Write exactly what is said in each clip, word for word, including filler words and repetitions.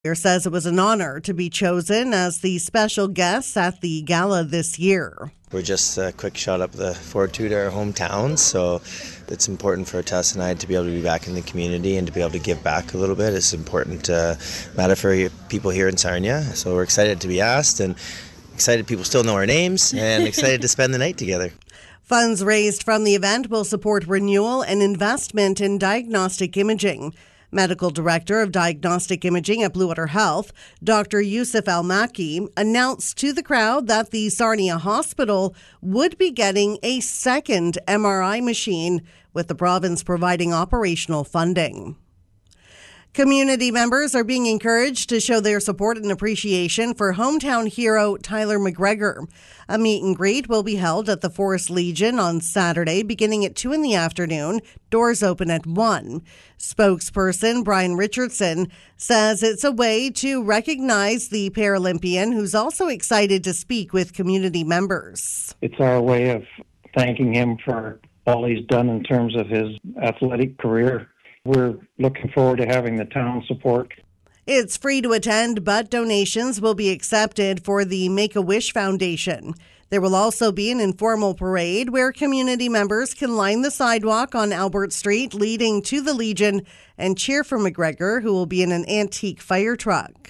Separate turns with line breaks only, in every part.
He says it was an honor to be chosen as the special guest at the gala this year.
We're just a quick shot up the four two to our hometown, so it's important for Tess and I to be able to be back in the community and to be able to give back a little bit. It's an important uh, matter for people here in Sarnia, so we're excited to be asked and excited people still know our names and excited to spend the night together.
Funds raised from the event will support renewal and investment in diagnostic imaging. Medical Director of Diagnostic Imaging at Blue Water Health, Doctor Yusuf Al-Maki, announced to the crowd that the Sarnia Hospital would be getting a second M R I machine, with the province providing operational funding. Community members are being encouraged to show their support and appreciation for hometown hero Tyler McGregor. A meet and greet will be held at the Forest Legion on Saturday, beginning at two in the afternoon. Doors open at one. Spokesperson Brian Richardson says it's a way to recognize the Paralympian, who's also excited to speak with community members.
It's our way of thanking him for all he's done in terms of his athletic career. We're looking forward to having the town support.
It's free to attend, but donations will be accepted for the Make-A-Wish Foundation. There will also be an informal parade where community members can line the sidewalk on Albert Street leading to the Legion and cheer for McGregor, who will be in an antique fire truck.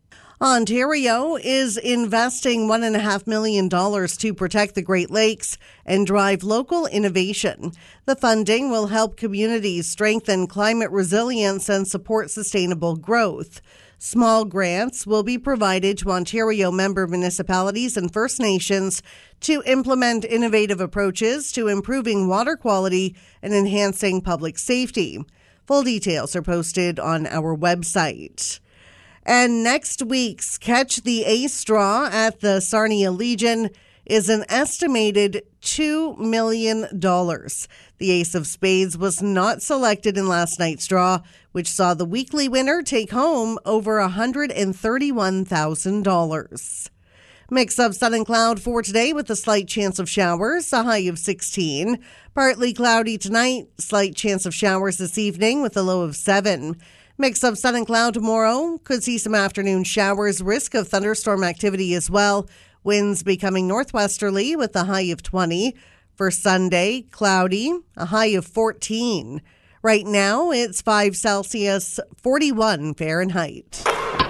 Ontario is investing one point five million dollars to protect the Great Lakes and drive local innovation. The funding will help communities strengthen climate resilience and support sustainable growth. Small grants will be provided to Ontario member municipalities and First Nations to implement innovative approaches to improving water quality and enhancing public safety. Full details are posted on our website. And next week's Catch the Ace draw at the Sarnia Legion is an estimated two million dollars. The Ace of Spades was not selected in last night's draw, which saw the weekly winner take home over one hundred thirty-one thousand dollars. Mix of sun and cloud for today with a slight chance of showers, a high of sixteen. Partly cloudy tonight, slight chance of showers this evening with a low of seven. Mix of sun and cloud tomorrow. Could see some afternoon showers. Risk of thunderstorm activity as well. Winds becoming northwesterly with a high of twenty. For Sunday, cloudy, a high of fourteen. Right now, it's five Celsius, forty-one Fahrenheit.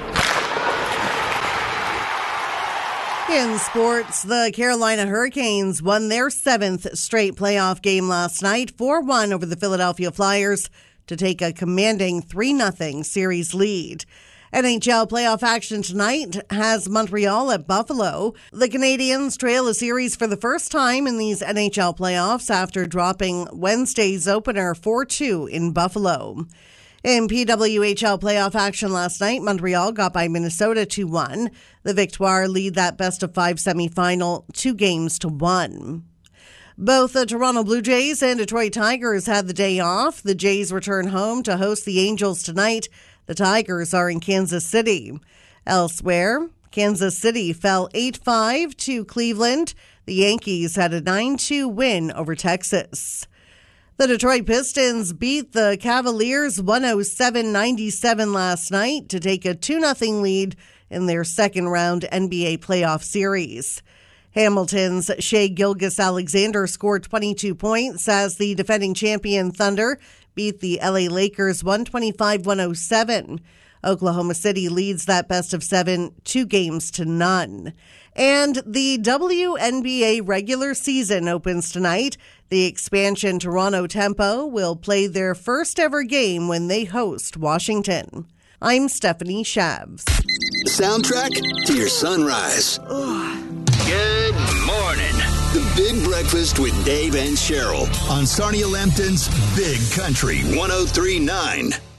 In sports, the Carolina Hurricanes won their seventh straight playoff game last night, four one over the Philadelphia Flyers, to take a commanding three nothing series lead. N H L playoff action tonight has Montreal at Buffalo. The Canadiens trail a series for the first time in these N H L playoffs after dropping Wednesday's opener four two in Buffalo. In P W H L playoff action last night, Montreal got by Minnesota two one. The Victoire lead that best-of-five semifinal two games to one. Both the Toronto Blue Jays and Detroit Tigers had the day off. The Jays return home to host the Angels tonight. The Tigers are in Kansas City. Elsewhere, Kansas City fell eight five to Cleveland. The Yankees had a nine two win over Texas. The Detroit Pistons beat the Cavaliers one oh seven ninety-seven last night to take a two nothing lead in their second-round N B A playoff series. Hamilton's Shai Gilgeous-Alexander scored twenty-two points as the defending champion Thunder beat the L A Lakers one twenty-five to one oh seven. Oklahoma City leads that best of seven, two games to none. And the W N B A regular season opens tonight. The expansion Toronto Tempo will play their first ever game when they host Washington. I'm Stephanie Shabs.
Soundtrack to your sunrise. Good morning. The Big Breakfast with Dave and Cheryl on Sarnia Lambton's Big Country one oh three point nine.